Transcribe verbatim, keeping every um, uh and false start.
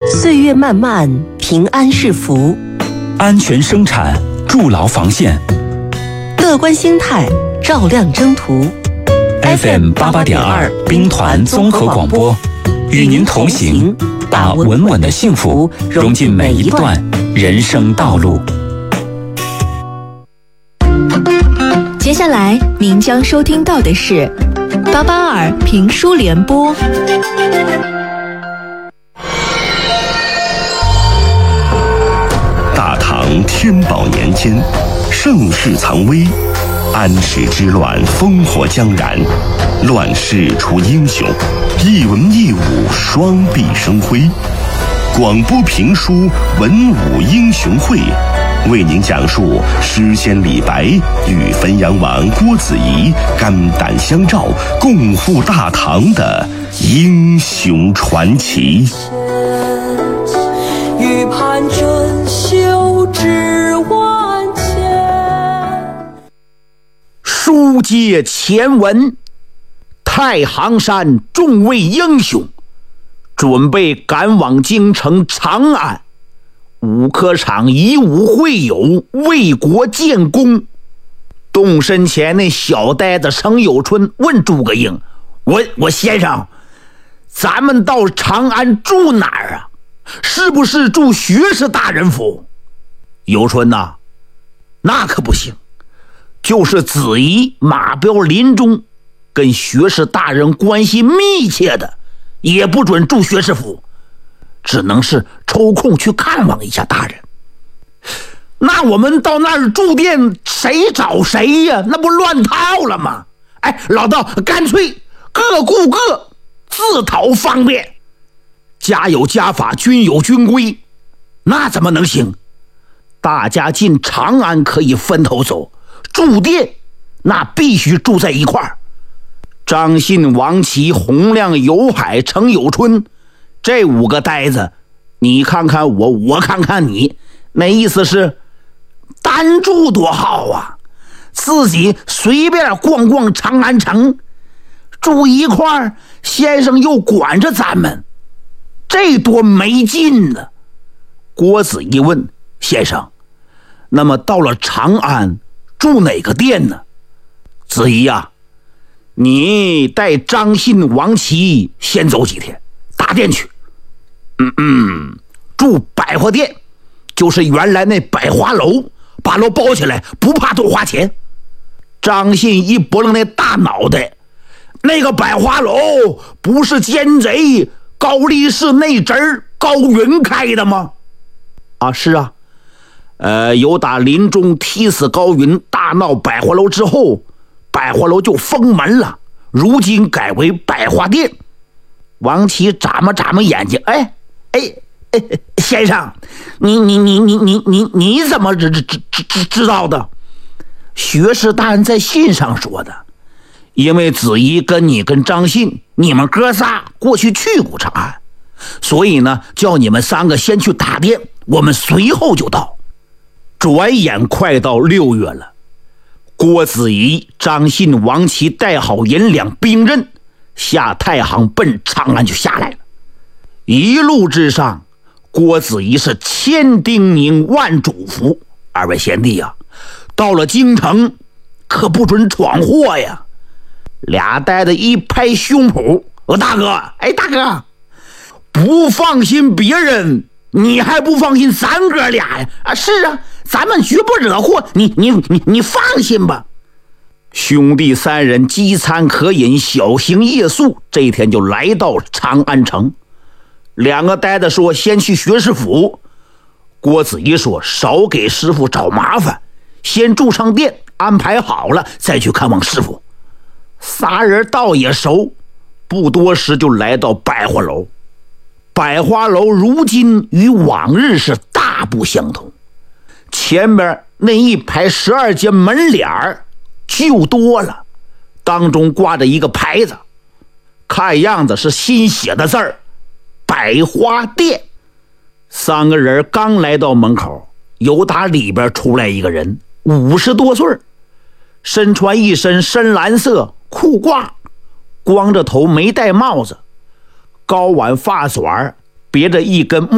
岁月漫漫，平安是福； 安全生产，筑牢防线； 乐观心态，照亮征途。 F M 八八点二兵团综合广播，与您同行，把稳稳的幸福融进每一段人生道路。 接下来您将收听到的是八八二评书联播。 大唐天宝年间，盛世藏危，安史之乱烽火将燃，乱世出英雄，一文一武双璧生辉。广播评书文武英雄会，为您讲述诗仙李白与汾阳王郭子仪肝胆相照，共赴大唐的英雄传奇。 欲攀珍秀至万千。 书接前文，太行山众位英雄准备赶往京城长安，武科场以武会友，为国建功。动身前那小呆子程有春问诸葛英：我我先生，咱们到长安住哪儿啊？是不是住学士大人府？有春呐、啊，那可不行，就是子仪、马彪、林中跟学士大人关系密切的，也不准住学士府，只能是抽空去看望一下大人。那我们到那儿住店，谁找谁呀？那不乱套了吗？哎，老道，干脆各顾各，自讨方便。家有家法，军有军规，那怎么能行？大家进长安可以分头走，住店那必须住在一块儿。张信、王琦、洪亮、游海、程有春这五个呆子，你看看我，我看看你，那意思是单住多好啊，自己随便逛逛长安城，住一块儿，先生又管着咱们，这多没劲呢。郭子仪问：先生，那么到了长安住哪个店呢？子仪呀，你带张信、王琦先走几天大店去。嗯嗯，住百货店，就是原来那百花楼，把楼包起来，不怕多花钱。张信一拨楞那大脑袋，那个百花楼不是奸贼高力士那侄儿高云开的吗？啊，是啊。呃，由打林中踢死高云，大闹百花楼之后，百花楼就封门了，如今改为百花店。王琦眨巴眨巴眼睛，哎哎哎，先生，你你你你你你你怎么知知知知知道的？学士大人在信上说的，因为子仪跟你跟张信，你们哥仨过去去过长安，所以呢，叫你们三个先去打店，我们随后就到。转眼快到六月了，郭子仪、张信、王琦带好银两兵刃，下太行奔长安就下来了。一路之上，郭子仪是千叮咛万嘱咐：二位贤弟啊，到了京城可不准闯祸呀。俩呆子一拍胸脯：我大哥，哎大哥，不放心别人，你还不放心咱哥俩呀？啊，是啊，咱们绝不惹祸，你你你你放心吧。兄弟三人饥餐可饮，小行夜宿，这一天就来到长安城。两个呆子说先去学士府，郭子仪说少给师傅找麻烦，先住上店，安排好了再去看望师傅。仨人倒也熟，不多时就来到百花楼。百花楼如今与往日是大不相同，前面那一排十二间门脸儿就多了，当中挂着一个牌子，看样子是新写的字儿，百花店。三个人刚来到门口，由打里边出来一个人，五十多岁，身穿一身深蓝色裤褂，光着头没戴帽子，高挽发卷，别着一根